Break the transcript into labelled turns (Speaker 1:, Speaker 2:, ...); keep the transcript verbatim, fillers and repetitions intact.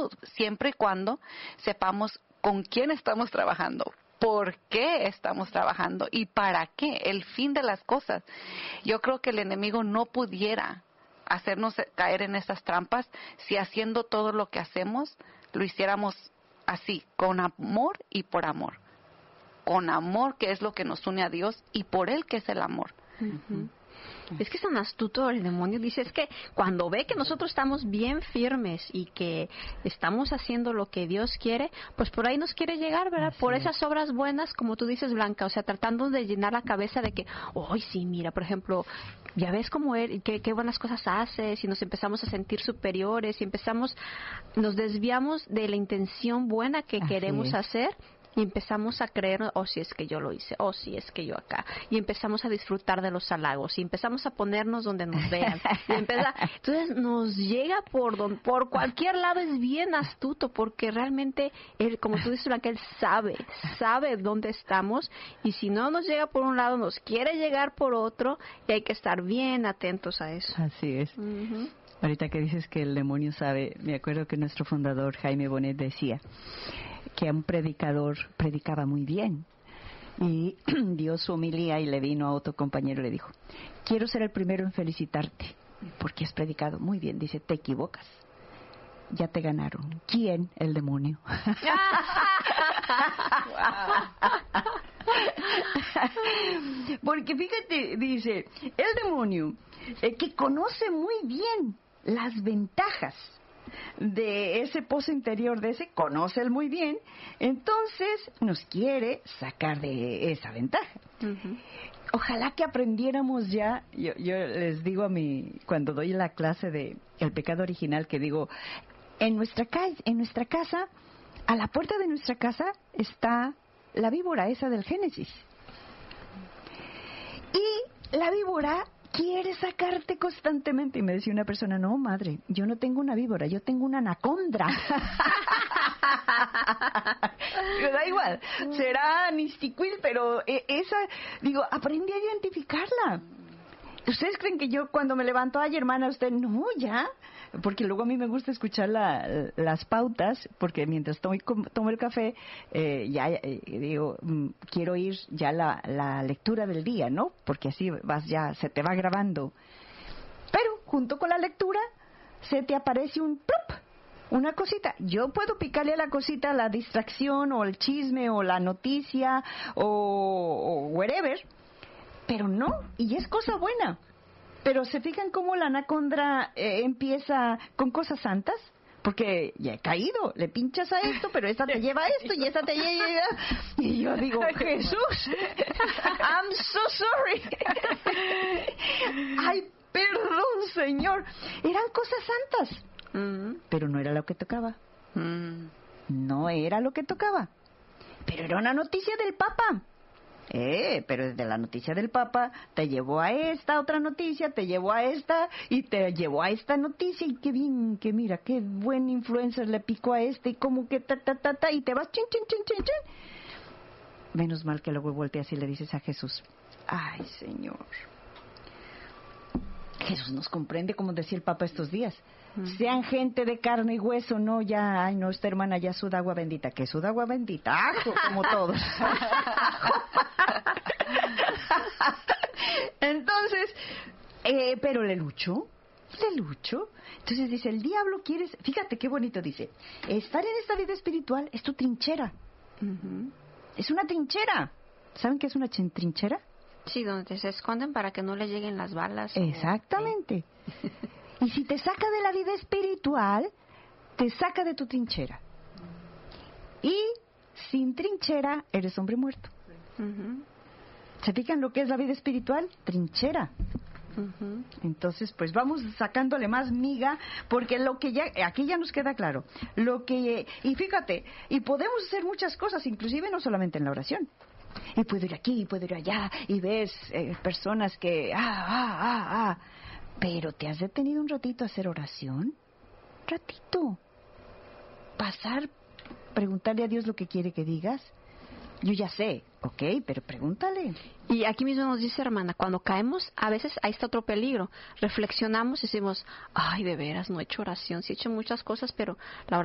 Speaker 1: todo siempre y cuando sepamos con quién estamos trabajando, por qué estamos trabajando y para qué, el fin de las cosas. Yo creo que el enemigo no pudiera hacernos caer en esas trampas si haciendo todo lo que hacemos lo hiciéramos así, con amor y por amor. Con amor, que es lo que nos une a Dios, y por Él, que es el amor.
Speaker 2: Uh-huh. Es que es tan astuto el demonio. Dice, es que cuando ve que nosotros estamos bien firmes y que estamos haciendo lo que Dios quiere, pues por ahí nos quiere llegar, ¿verdad? Así por esas obras buenas, como tú dices, Blanca, o sea, tratando de llenar la cabeza de que, ¡ay, sí, mira, por ejemplo, ya ves cómo él, qué, qué buenas cosas hace! Y nos empezamos a sentir superiores y empezamos, nos desviamos de la intención buena que Así queremos es. hacer. Y empezamos a creer, oh, si es que yo lo hice, oh, si es que yo acá. Y empezamos a disfrutar de los halagos. Y empezamos a ponernos donde nos vean. Y empieza, entonces nos llega por don, por cualquier lado. Es bien astuto porque realmente, él, como tú dices, Blanca, él sabe, sabe dónde estamos. Y si no nos llega por un lado, nos quiere llegar por otro. Y hay que estar bien atentos a eso.
Speaker 3: Así es. Uh-huh. Ahorita que dices que el demonio sabe, me acuerdo que nuestro fundador, Jaime Bonet, decía que un predicador predicaba muy bien y dio su homilía y le vino a otro compañero y le dijo, quiero ser el primero en felicitarte porque has predicado muy bien. Dice, te equivocas, ya te ganaron. ¿Quién? El demonio. Porque fíjate, dice, el demonio eh, que conoce muy bien las ventajas de ese pozo interior, de ese, conoce él muy bien, entonces nos quiere sacar de esa ventaja. Uh-huh. Ojalá que aprendiéramos ya, yo, yo les digo a mi, cuando doy la clase de el pecado original, que digo, en nuestra calle, en nuestra casa, a la puerta de nuestra casa está la víbora esa del Génesis. Y la víbora quiere sacarte constantemente. Y me decía una persona, no, madre, yo no tengo una víbora, yo tengo una anacondra. Pero da igual, será nistiquil, pero esa, digo, aprendí a identificarla. ¿Ustedes creen que yo cuando me levanto, ay, hermana, usted, no, ya? Porque luego a mí me gusta escuchar la, las pautas, porque mientras tomo, tomo el café, eh, ya eh, digo, mm, quiero oír ya la, la lectura del día, ¿no? Porque así vas ya, se te va grabando. Pero junto con la lectura, se te aparece un plop, una cosita. Yo puedo picarle a la cosita la distracción, o el chisme, o la noticia, o, o whatever, pero no, y es cosa buena. Pero ¿se fijan cómo la anacondra eh, empieza con cosas santas? Porque ya he caído, le pinchas a esto, pero esta te lleva a esto y esta te lleva... Y yo digo, Jesús, I'm so sorry. Ay, perdón, Señor. Eran cosas santas, mm. pero no era lo que tocaba. Mm. No era lo que tocaba. Pero era una noticia del Papa. Eh, pero desde la noticia del Papa te llevó a esta otra noticia, te llevó a esta y te llevó a esta noticia, y qué bien, que mira, qué buen influencer le picó a este, y como que ta ta ta ta, y te vas chin chin chin chin chin. Menos mal que luego volteas y le dices a Jesús, ay, Señor. Jesús nos comprende, como decía el Papa estos días. Mm. Sean gente de carne y hueso, no ya, ay, no, esta hermana ya suda agua bendita. ¿Qué suda agua bendita? Ajo, como todos. Entonces, eh, pero le luchó, le luchó. Entonces dice, el diablo quiere, fíjate qué bonito dice, estar en esta vida espiritual es tu trinchera. Uh-huh. Es una trinchera. ¿Saben qué es una ch- trinchera?
Speaker 2: Sí, donde se esconden para que no le lleguen las balas.
Speaker 3: Exactamente. O... Y si te saca de la vida espiritual, te saca de tu trinchera. Y sin trinchera, eres hombre muerto. Uh-huh. ¿Se fijan lo que es la vida espiritual? Trinchera. Uh-huh. Entonces, pues vamos sacándole más miga, porque lo que ya, aquí ya nos queda claro. Lo que, y fíjate, y podemos hacer muchas cosas, inclusive no solamente en la oración. Y puedo ir aquí, y puedo ir allá, y ves eh, personas que, ah, ah, ah, ah. Pero ¿te has detenido un ratito a hacer oración? Ratito. Pasar, preguntarle a Dios lo que quiere que digas. Yo ya sé, ok, pero pregúntale.
Speaker 2: Y aquí mismo nos dice, hermana, cuando caemos, a veces ahí está otro peligro. Reflexionamos y decimos, ay, de veras, no he hecho oración, sí he hecho muchas cosas, pero la oración